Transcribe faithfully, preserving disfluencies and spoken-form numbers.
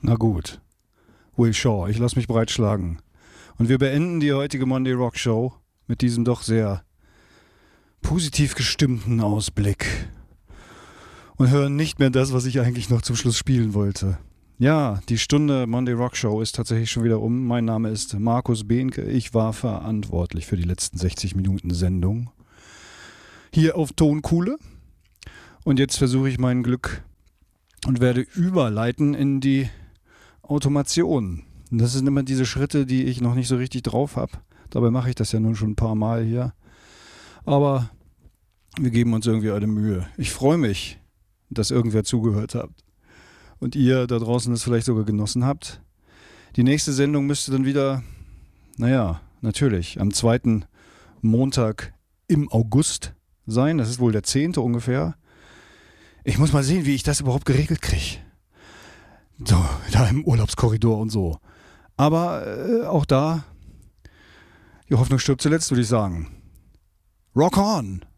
Na gut. Will Shaw, ich lasse mich breitschlagen. Und wir beenden die heutige Monday Rock Show mit diesem doch sehr positiv gestimmten Ausblick. Und hören nicht mehr das, was ich eigentlich noch zum Schluss spielen wollte. Ja, die Stunde Monday Rock Show ist tatsächlich schon wieder um. Mein Name ist Markus Behnke. Ich war verantwortlich für die letzten sechzig Minuten Sendung. Hier auf Tonkuhle. Und jetzt versuche ich mein Glück und werde überleiten in die Automation. Das sind immer diese Schritte, die ich noch nicht so richtig drauf habe. Dabei mache ich das ja nun schon ein paar Mal hier. Aber wir geben uns irgendwie alle Mühe. Ich freue mich, dass irgendwer zugehört hat. Und ihr da draußen es vielleicht sogar genossen habt. Die nächste Sendung müsste dann wieder, naja, natürlich, am zweiten Montag im August sein. Das ist wohl der zehnte ungefähr. Ich muss mal sehen, wie ich das überhaupt geregelt kriege. So, da im Urlaubskorridor und so. Aber äh, auch da, die Hoffnung stirbt zuletzt, würde ich sagen. Rock on!